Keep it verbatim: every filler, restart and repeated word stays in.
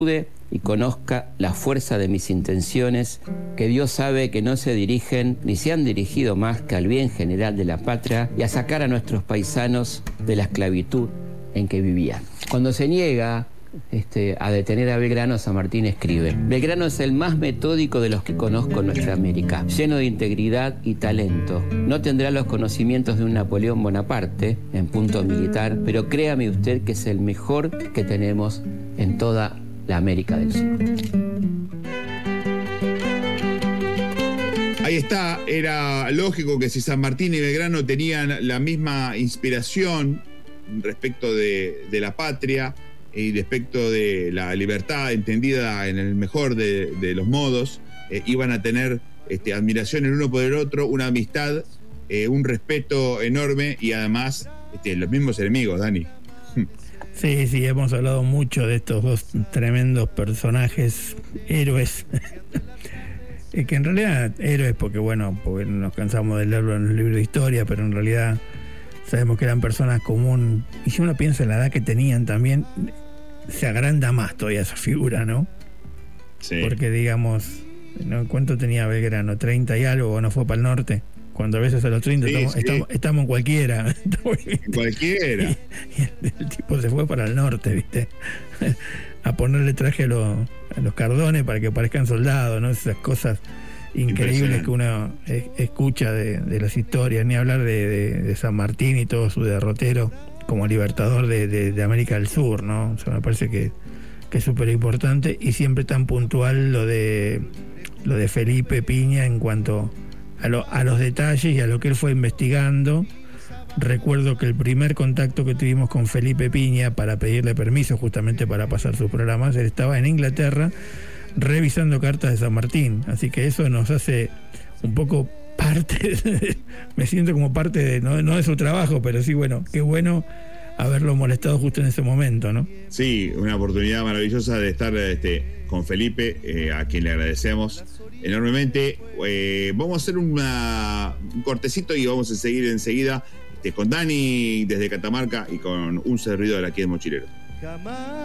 y conozca la fuerza de mis intenciones, que Dios sabe que no se dirigen ni se han dirigido más que al bien general de la patria y a sacar a nuestros paisanos de la esclavitud en que vivían. Cuando se niega este, a detener a Belgrano, San Martín escribe: Belgrano es el más metódico de los que conozco en nuestra América, lleno de integridad y talento. No tendrá los conocimientos de un Napoleón Bonaparte en punto militar, pero créame usted que es el mejor que tenemos en toda la América del Sur. Ahí está, era lógico que si San Martín y Belgrano tenían la misma inspiración respecto de, de la patria y respecto de la libertad entendida en el mejor de, de los modos, eh, iban a tener este, admiración el uno por el otro, una amistad, eh, un respeto enorme y además este, los mismos enemigos, Dani. Sí, sí, hemos hablado mucho de estos dos tremendos personajes, héroes, que en realidad héroes porque, bueno, porque nos cansamos de leerlo en los libros de historia, pero en realidad sabemos que eran personas comunes, y si uno piensa en la edad que tenían también, se agranda más todavía esa figura, ¿no? Sí. Porque digamos, ¿no? ¿Cuánto tenía Belgrano? ¿treinta y algo? ¿O no fue para el norte? Cuando a veces a los treinta sí, estamos, sí. Estamos, estamos en cualquiera. En cualquiera. Y, y el, el tipo se fue para el norte, ¿viste? A ponerle traje a los, a los cardones para que parezcan soldados, ¿no? Esas cosas increíbles que uno es, escucha de, de las historias, ni hablar de, de, de San Martín y todo su derrotero como libertador de, de, de América del Sur, ¿no? O sea, me parece que, que es súper importante y siempre tan puntual lo de, lo de Felipe Piña en cuanto A, lo, a los detalles y a lo que él fue investigando. Recuerdo que el primer contacto que tuvimos con Felipe Piña para pedirle permiso justamente para pasar sus programas, él estaba en Inglaterra revisando cartas de San Martín, así que eso nos hace un poco parte de, me siento como parte de, no, no de su trabajo, pero sí, bueno, qué bueno haberlo molestado justo en ese momento, ¿no? Sí, una oportunidad maravillosa de estar este, con Felipe, eh, a quien le agradecemos enormemente. Eh, vamos a hacer una, un cortecito y vamos a seguir enseguida este, con Dani desde Catamarca y con un servidor aquí en Mochilero.